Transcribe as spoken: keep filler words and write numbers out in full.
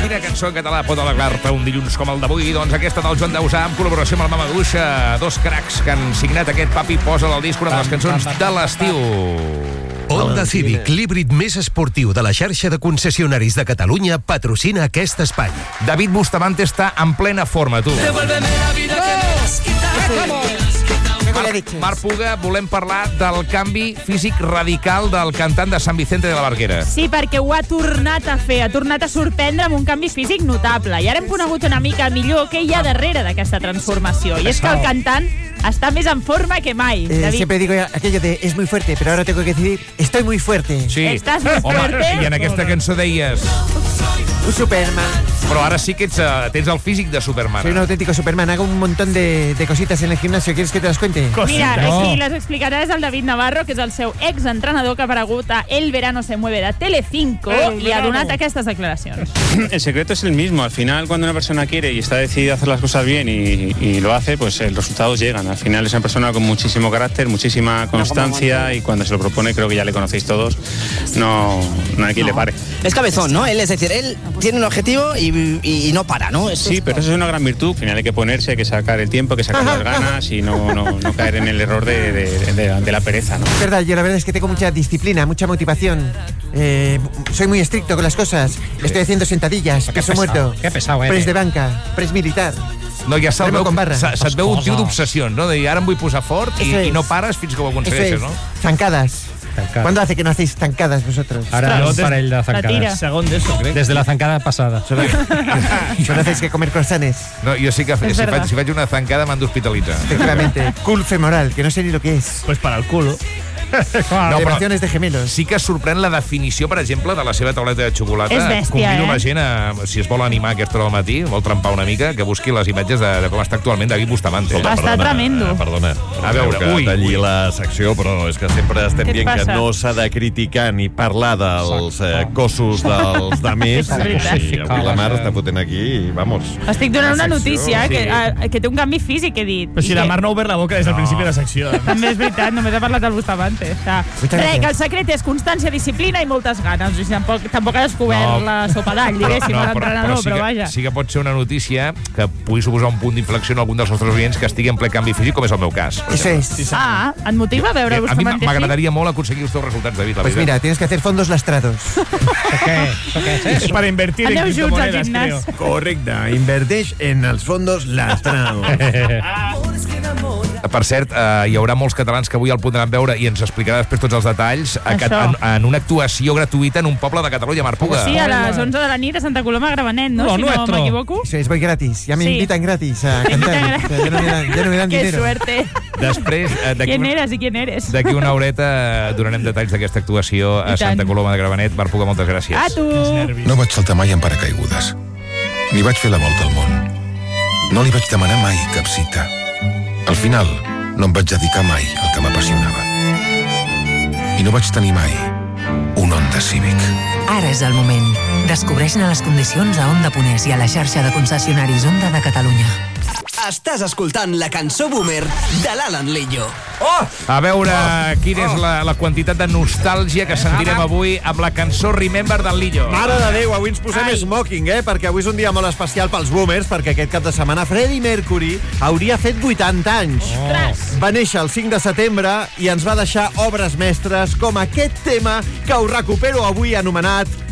Quina cançó en català pot alegrar-te un dilluns com el d'avui? Doncs aquesta del Joan Dausà, en col·laboració amb el Mamaduixa. Dos cracs que han signat aquest Papi posa al disc, una de les cançons de l'estiu. Honda Civic, l'híbrid més esportiu de la xarxa de concessionaris de Catalunya, patrocina aquest espai. David Bustamante està en plena forma, tu. Devuélveme la vida que me has quitado. Marc, Marc Puga, volem parlar del canvi físic radical del cantant de Sant Vicente de la Barquera. Sí, perquè ho ha tornat a fer, ha tornat a sorprendre amb un canvi físic notable. I ara hem conegut una mica millor què hi ha darrere d'aquesta transformació. I és que el cantant està més en forma que mai. Eh, siempre digo aquello de es muy fuerte, pero ahora tengo que decir estoy muy fuerte. Sí. Estàs muy Home, fuerte. I en aquesta cançó deies... Un Superman. Però ara sí que ets, uh, tens el físic de Superman. Soy un auténtico Superman. Hago un montón de, de cositas en el gimnasio. ¿Quieres que te las cuente? Mira, no. Aquí les explicarà és el David Navarro, que és el seu exentrenador que ha aparegut a El Verano se mueve de Telecinco i ha donat aquestes declaracions. El secreto es el mismo. Al final, cuando una persona quiere y está decidida a hacer las cosas bien y, y lo hace, pues los resultados llegan. Al final es una persona con muchísimo carácter, muchísima constancia y cuando se lo propone, creo que ya le conocéis todos, no, no hay quien le pare. Es cabezón, ¿no? Él, es decir, él tiene un objetivo y, y, y no para, ¿no? Eso Sí, es... pero eso es una gran virtud. Al final hay que ponerse, hay que sacar el tiempo, hay que sacar las ganas y no, no, no caer en el error de, de, de, de la pereza, ¿no? Es verdad, yo la verdad es que tengo mucha disciplina, mucha motivación. Eh, soy muy estricto con las cosas. Estoy haciendo sentadillas, peso muerto, Qué pesado, eh. press de banca, press militar. No, ja se't veu, con barra. se, se't veu un tio d'obsessions, no? De dir, ara em vull posar fort i, Eso es. i no pares fins que ho Eso aconsegueixes, es, no? zancadas. Zancadas. ¿Cuándo hace que no hacéis zancadas vosotros? Ahora un parell de La tira. zancades. Segon d'eso, crec. Desde la zancada pasada. Solo hacéis que comer croissants. No, jo sí que si verdad. faig, si faig una zancada m'han d'hospitalitzar. Efectivamente. Cul femoral, que no sé ni lo que es. Pues para el culo. No, però Elevaciones de gemelos. sí que sorprèn la definició, per exemple, de la seva tauleta de xocolata. És bèstia, Convido eh? la gent, a, si es vol animar a aquesta hora del matí, vol trempar una mica, que busqui les imatges de, de com està actualment David Bustamante. Està tremendo. Perdona, A veure, que ui, talli ui. la secció, però és que sempre estem Què et dient que passa? no s'ha de criticar ni parlar dels eh, cossos dels demés. És veritat. Sí, avui la Mar està fotent aquí i, vamos... Estic donant una secció, notícia sí. que, a, que té un canvi físic, he dit. Però si I la que- Mar no ha obert la boca des del principi de la secció. També és veritat, només ha parlat del Bustamante. O sigui, res, que el secret és constància, disciplina i moltes ganes. O sigui, tampoc, tampoc ha descobert No. la sopa d'all, diguéssim, a l'entrenador, sí però, que, vaja. sí que pot ser una notícia que pugui suposar un punt d'inflexió en algun dels nostres oients que estigui en ple canvi físic, com és el meu cas. Eso es. Ah, et motiva veure A mi Bustamante així? m'agradaria molt aconseguir els teus resultats, David. La Pues veritat. mira, tienes que hacer fondos lastrados. ¿Qué? ¿Eso qué es És eso? per invertir en Aneu junts al criptomonedes, gimnàs. creo. Correcte, inverteix en els fondos lastrados. Per cert, eh, hi haurà molts catalans que avui el podran veure i ens explicarà després tots els detalls a, Això. en, en una actuació gratuïta en un poble de Catalunya, Marc Puga. Sí, a les onze de la nit a Santa Coloma, a Gramenet, no? Lo Si no nuestro. m'equivoco. Eso es, voy gratis. Ya me Sí. invitan gratis a Te cantar. invitan O sea, ya no me dan, ya no me dan Qué dinero. suerte. Després, eh, d'aquí ¿Quién una, eres y quién eres? d'aquí una horeta eh, donarem detalls d'aquesta actuació a I Santa tant. Coloma de Gramenet. Marc Puga, moltes gràcies. A tu! No vaig saltar mai en paracaigudes. Ni vaig fer la volta al món. No li vaig demanar mai cap cita. Al final, no em vaig dedicar mai al que m'apassionava. I no vaig tenir mai un Honda Civic. Ara és el moment. Descobreix-ne les condicions a Honda Ponès i a la xarxa de concessionaris Honda de Catalunya. Estàs escoltant la cançó Boomer de l'Alan Lillo. Oh! A veure quina és la, la quantitat de nostàlgia que sentirem avui amb la cançó Remember del Lillo. Mare de Déu, avui ens posem Ai. smoking, eh? Perquè avui és un dia molt especial pels boomers, perquè aquest cap de setmana Freddie Mercury hauria fet vuitanta anys. Ostres! Va néixer el cinc de setembre i ens va deixar obres mestres com aquest tema que us recupero avui anomenat